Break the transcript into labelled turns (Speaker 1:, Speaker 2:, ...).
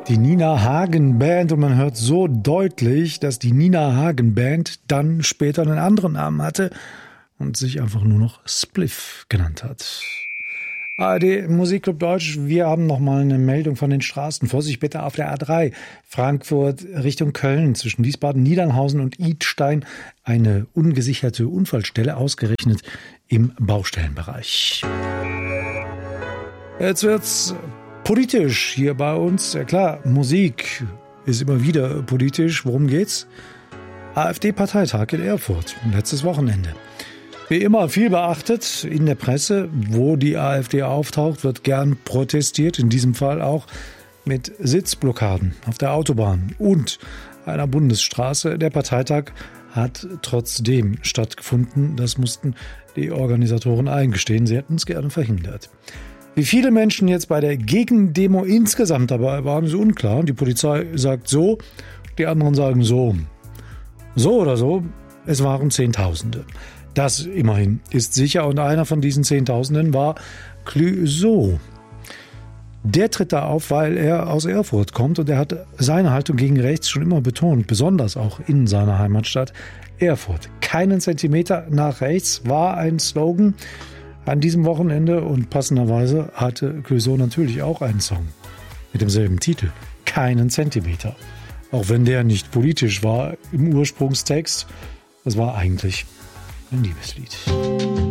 Speaker 1: Die Nina Hagen Band, und man hört so deutlich, dass die Nina Hagen Band dann später einen anderen Namen hatte und sich einfach nur noch Spliff genannt hat. ARD Musikclub Deutsch, wir haben nochmal eine Meldung von den Straßen. Vorsicht bitte auf der A3 Frankfurt Richtung Köln zwischen Wiesbaden, Niedernhausen und Idstein eine ungesicherte Unfallstelle, ausgerechnet im Baustellenbereich. Jetzt wird's politisch hier bei uns. Ja klar, Musik ist immer wieder politisch. Worum geht's? AfD-Parteitag in Erfurt, letztes Wochenende. Wie immer viel beachtet in der Presse, wo die AfD auftaucht, wird gern protestiert, in diesem Fall auch mit Sitzblockaden auf der Autobahn und einer Bundesstraße. Der Parteitag hat trotzdem stattgefunden. Das mussten die Organisatoren eingestehen. Sie hätten es gerne verhindert. Wie viele Menschen jetzt bei der Gegendemo insgesamt dabei waren, ist unklar. Die Polizei sagt so, die anderen sagen so. So oder so, es waren Zehntausende. Das immerhin ist sicher, und einer von diesen Zehntausenden war Clouseau. Der tritt da auf, weil er aus Erfurt kommt, und er hat seine Haltung gegen rechts schon immer betont, besonders auch in seiner Heimatstadt Erfurt. Keinen Zentimeter nach rechts war ein Slogan an diesem Wochenende, und passenderweise hatte Clouseau natürlich auch einen Song mit demselben Titel, Keinen Zentimeter. Auch wenn der nicht politisch war im Ursprungstext, das war eigentlich ein Liebeslied.